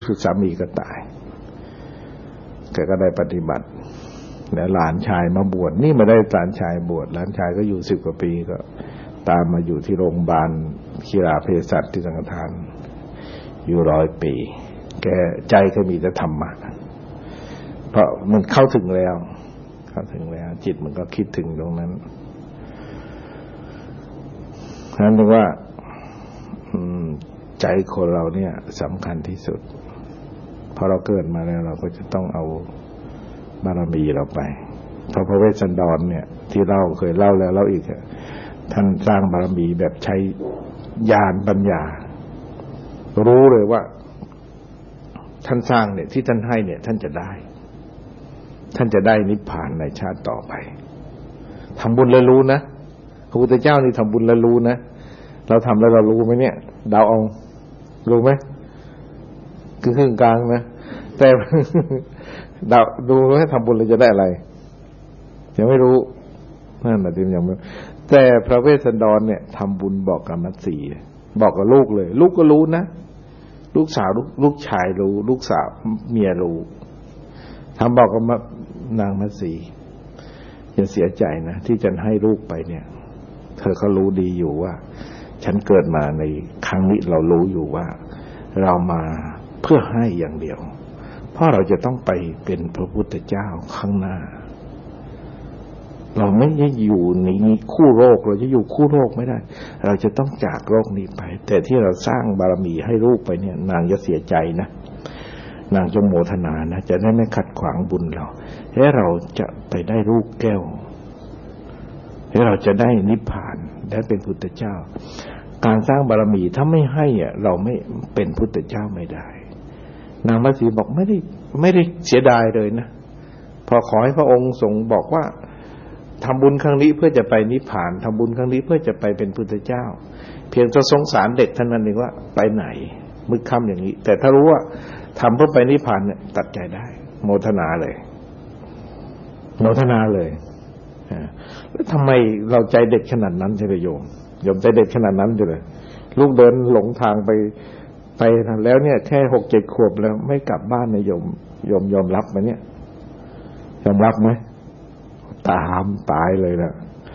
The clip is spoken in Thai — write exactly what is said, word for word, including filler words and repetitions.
คือสามีก็ตายแกก็ได้ปฏิบัติแล้วหลานชายมาบวชนี่มาได้หลานชายบวชหลานชายก็อยู่สิบกว่าปีก็ตามมาอยู่ที่โรงพยาบาลคีราเภสัชที่สังฆทานอยู่ร้อยปีแกใจก็มีแต่ธรรมะเพราะมันเข้าถึงแล้วเข้าถึงแล้วจิตมันก็คิดถึงตรงนั้นฉะนั้นถึงว่าใจคนเราเนี่ยสำคัญที่สุดพอเราเกิดมาแล้วเราก็จะต้องเอาบารมีเราไปเพราะพระเวสสันดรเนี่ยที่เล่าเคยเล่าแล้วเล่าอีกท่านสร้างบารมีแบบใช้ญาณปัญญารู้เลยว่าท่านสร้างเนี่ยที่ท่านให้เนี่ยท่านจะได้ท่านจะได้นิพพานในชาติต่อไปทำบุญแล้วรู้นะพระพุทธเจ้านี่ทำบุญแล้วรู้นะเราทำแล้วเรารู้ไหมเนี่ยเดาเอารู้ไหมคือครึ่งกลางนะแต่เดาดูว่าทำบุญเราจะได้อะไรยังไม่รู้นั่นแหละที่ยังไม่แต่พระเวสสันดรเนี่ยทำบุญบอกกับมัตสีบอกกับลูกเลยลูกก็รู้นะลูกสาวลูกลูกชายรู้ลูกสาวเมียรู้ทำบอกกับนางมัตสีอย่าเสียใจนะที่จะให้ลูกไปเนี่ยเธอก็รู้ดีอยู่ว่าฉันเกิดมาในครั้งนี้เรารู้อยู่ว่าเรามาเพื่อให้อย่างเดียวเพราะเราจะต้องไปเป็นพระพุทธเจ้าข้างหน้าเราไม่ได้อยู่ในคู่โลกเราจะอยู่คู่โลกไม่ได้เราจะต้องจากโลกนี้ไปแต่ที่เราสร้างบารมีให้ลูกไปเนี่ยนางจะเสียใจนะนางจะโมทนานะจะได้ไม่ขัดขวางบุญเราให้เราจะไปได้ลูกแก้วให้เราจะได้นิพพานได้เป็นพุทธเจ้าการสร้างบารมีถ้าไม่ให้อ่ะเราไม่เป็นพุทธเจ้าไม่ได้นางมัตสีบอกไม่ได้ไม่ได้เสียดายเลยนะพอขอให้พระองค์ทรงบอกว่าทำบุญครั้งนี้เพื่อจะไปนิพพานทำบุญครั้งนี้เพื่อจะไปเป็นพุทธเจ้าเพียงจะสงสารเด็กเท่านั้นเองว่าไปไหนมืดค่ำอย่างนี้แต่ถ้ารู้ว่าทำเพื่อไปนิพพานเนี่ยตัดใจได้โมทนาเลยโมทนาเลยแล้วทำไมเราใจเด็ดขนาดนั้นใช่ไหมโยมโยมใจเด็ดขนาดนั้นเลยลูกเดินหลงทางไปไปแล้วเนี่ยแค่หกเจ็ดขวบแล้วไม่กลับบ้านเนี่ยโยมโยมยอมรับไหมเนี่ยยอมรับไหมตามตายเลยนะ